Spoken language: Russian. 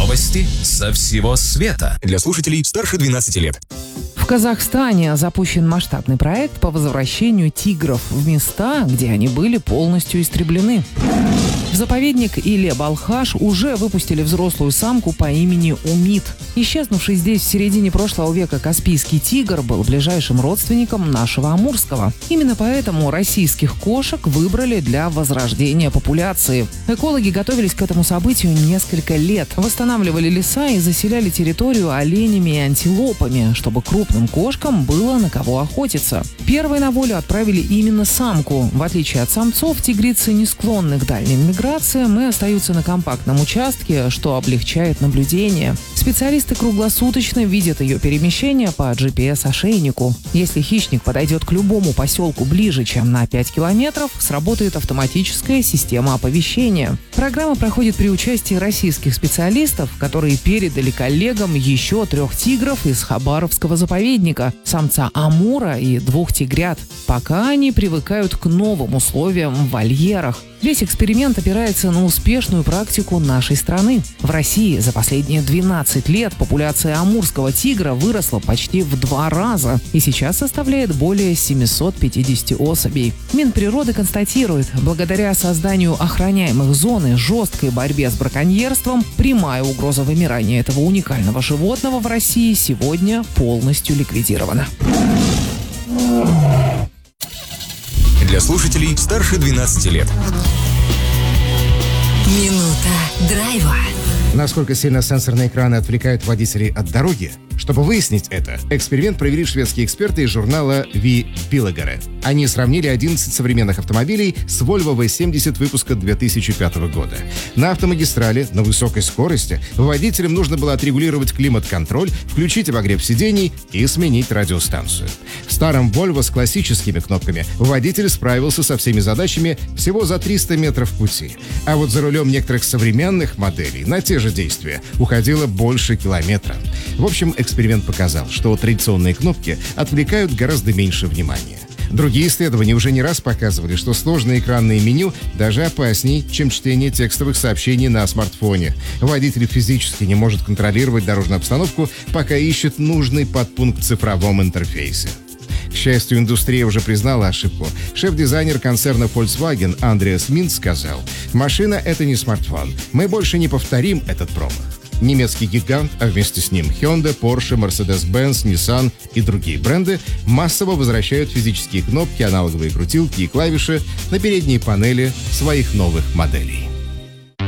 Новости со всего света. Для слушателей старше 12 лет. В Казахстане запущен масштабный проект по возвращению тигров в места, где они были полностью истреблены. В заповедник Иле-Балхаш уже выпустили взрослую самку по имени Умид. Исчезнувший здесь в середине прошлого века каспийский тигр был ближайшим родственником нашего амурского. Именно поэтому российских кошек выбрали для возрождения популяции. Экологи готовились к этому событию несколько лет. Восстанавливали леса и заселяли территорию оленями и антилопами, чтобы крупным кошкам было на кого охотиться. Первой на волю отправили именно самку. В отличие от самцов, тигрицы не склонны к дальним миграциям и остаются на компактном участке, что облегчает наблюдение. Специалисты круглосуточно видят ее перемещение по GPS-ошейнику. Если хищник подойдет к любому поселку ближе, чем на 5 километров, сработает автоматическая система оповещения. Программа проходит при участии российских специалистов, которые передали коллегам еще 3 тигров из Хабаровского заповедника, самца амура и 2 тигрят, пока они привыкают к новым условиям в вольерах. Весь эксперимент опирается на успешную практику нашей страны. В России за последние 12 лет популяция амурского тигра выросла почти в 2 раза и сейчас составляет более 750 особей. Минприроды констатирует, благодаря созданию охраняемых зон и жесткой борьбе с браконьерством, прямая угроза вымирания этого уникального животного в России сегодня полностью ликвидирована. Для слушателей старше 12 лет. Минута драйва. Насколько сильно сенсорные экраны отвлекают водителей от дороги? Чтобы выяснить это, эксперимент провели шведские эксперты из журнала V. Bilegare. Они сравнили 11 современных автомобилей с Volvo V70 выпуска 2005 года. На автомагистрали на высокой скорости водителям нужно было отрегулировать климат-контроль, включить обогрев сидений и сменить радиостанцию. В старом Volvo с классическими кнопками водитель справился со всеми задачами всего за 300 метров пути. А вот за рулем некоторых современных моделей на те же действия уходило больше километра. В общем, эксперимент показал, что традиционные кнопки отвлекают гораздо меньше внимания. Другие исследования уже не раз показывали, что сложные экранные меню даже опаснее, чем чтение текстовых сообщений на смартфоне. Водитель физически не может контролировать дорожную обстановку, пока ищет нужный подпункт в цифровом интерфейсе. К счастью, индустрия уже признала ошибку. Шеф-дизайнер концерна Volkswagen Андреас Минц сказал: «Машина — это не смартфон. Мы больше не повторим этот промах». Немецкий гигант, а вместе с ним Hyundai, Porsche, Mercedes-Benz, Nissan и другие бренды массово возвращают физические кнопки, аналоговые крутилки и клавиши на передние панели своих новых моделей.